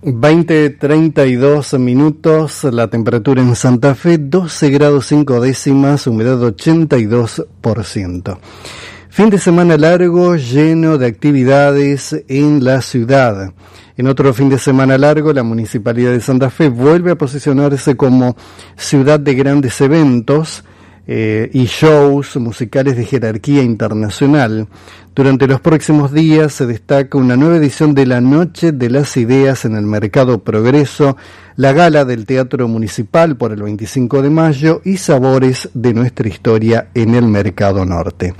20:32, la temperatura en Santa Fe 12 grados 5 décimas, humedad 82%. Fin de semana largo, lleno de actividades en la ciudad. En otro fin de semana largo, la Municipalidad de Santa Fe vuelve a posicionarse como ciudad de grandes eventos y shows musicales de jerarquía internacional. Durante los próximos días se destaca una nueva edición de la Noche de las Ideas en el Mercado Progreso, la gala del Teatro Municipal por el 25 de mayo y Sabores de Nuestra Historia en el Mercado Norte.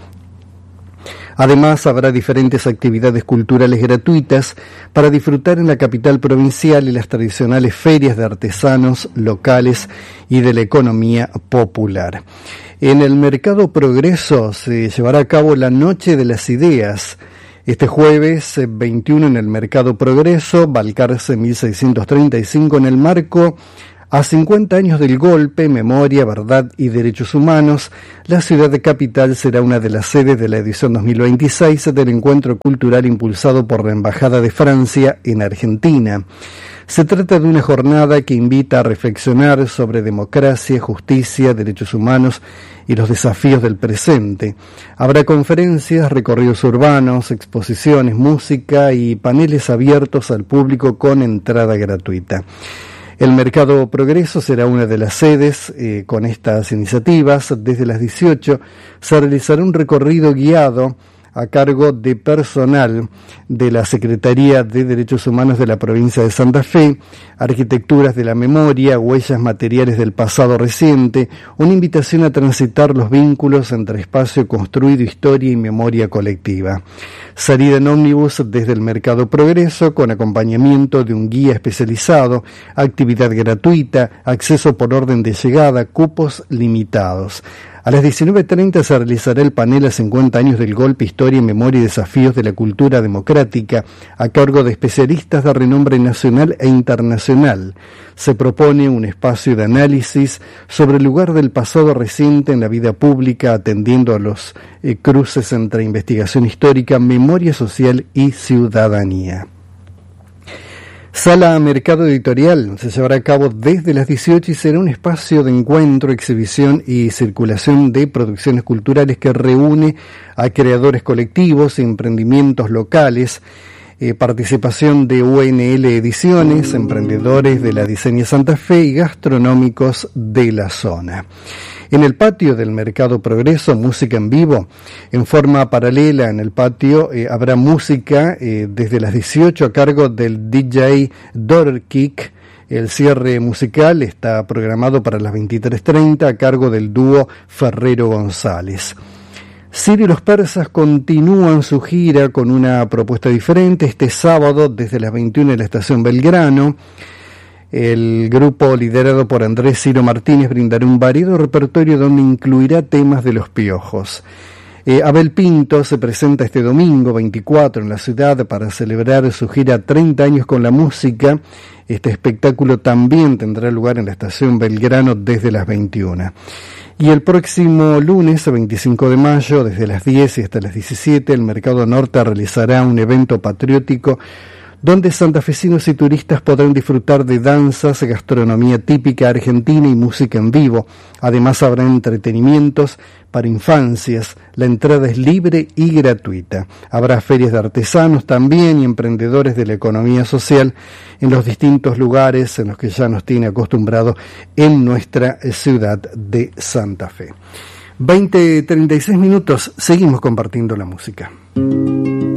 Además, habrá diferentes actividades culturales gratuitas para disfrutar en la capital provincial y las tradicionales ferias de artesanos locales y de la economía popular. En el Mercado Progreso se llevará a cabo la Noche de las Ideas. Este jueves 21 en el Mercado Progreso, Balcarce 1635, en el marco a 50 años del golpe, memoria, verdad y derechos humanos, la ciudad de capital será una de las sedes de la edición 2026 del encuentro cultural impulsado por la Embajada de Francia en Argentina. Se trata de una jornada que invita a reflexionar sobre democracia, justicia, derechos humanos y los desafíos del presente. Habrá conferencias, recorridos urbanos, exposiciones, música y paneles abiertos al público con entrada gratuita. El Mercado Progreso será una de las sedes con estas iniciativas. Desde las 18 se realizará un recorrido guiado a cargo de personal de la Secretaría de Derechos Humanos de la provincia de Santa Fe, arquitecturas de la memoria, huellas materiales del pasado reciente, una invitación a transitar los vínculos entre espacio construido, historia y memoria colectiva. Salida en ómnibus desde el Mercado Progreso con acompañamiento de un guía especializado, actividad gratuita, acceso por orden de llegada, cupos limitados. A las 19:30 se realizará el panel a 50 años del golpe, historia, memoria y desafíos de la cultura democrática, a cargo de especialistas de renombre nacional e internacional. Se propone un espacio de análisis sobre el lugar del pasado reciente en la vida pública, atendiendo a los cruces entre investigación histórica, memoria social y ciudadanía. Sala Mercado Editorial se llevará a cabo desde las 18 y será un espacio de encuentro, exhibición y circulación de producciones culturales que reúne a creadores colectivos, emprendimientos locales, participación de UNL Ediciones, emprendedores de la Diseña Santa Fe y gastronómicos de la zona. En el patio del Mercado Progreso, música en vivo. En forma paralela en el patio habrá música desde las 18 a cargo del DJ Dorkick. El cierre musical está programado para las 23:30 a cargo del dúo Ferrero González. Sirio y los Persas continúan su gira con una propuesta diferente. Este sábado desde las 21 en la estación Belgrano. El grupo liderado por Andrés Ciro Martínez brindará un variado repertorio donde incluirá temas de Los Piojos. Abel Pinto se presenta este domingo 24 en la ciudad para celebrar su gira 30 años con la música. Este espectáculo también tendrá lugar en la estación Belgrano desde las 21. Y el próximo lunes, 25 de mayo, desde las 10 y hasta las 17, el Mercado Norte realizará un evento patriótico donde santafesinos y turistas podrán disfrutar de danzas, gastronomía típica argentina y música en vivo. Además habrá entretenimientos para infancias. La entrada es libre y gratuita. Habrá ferias de artesanos también y emprendedores de la economía social en los distintos lugares en los que ya nos tiene acostumbrado en nuestra ciudad de Santa Fe. 20:36, seguimos compartiendo la música.